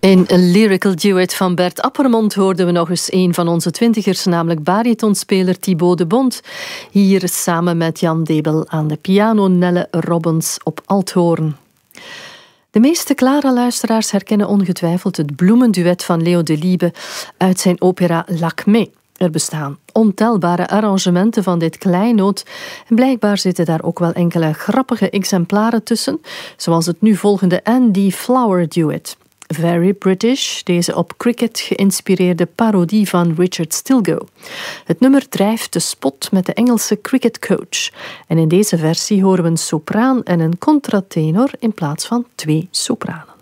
In een lyrical duet van Bert Appermond hoorden we nog eens een van onze twintigers, namelijk baritonspeler Thibaut de Bont. Hier samen met Jan Debel aan de piano, Nelle Robbens op althoorn. De meeste Clara-luisteraars herkennen ongetwijfeld het bloemenduet van Leo Delibes uit zijn opera Lakmé. Er bestaan ontelbare arrangementen van dit kleinood en blijkbaar zitten daar ook wel enkele grappige exemplaren tussen, zoals het nu volgende Andy Flower duet. Very British, deze op cricket geïnspireerde parodie van Richard Stilgoe. Het nummer drijft de spot met de Engelse cricketcoach. En in deze versie horen we een sopraan en een contratenor in plaats van 2 sopranen.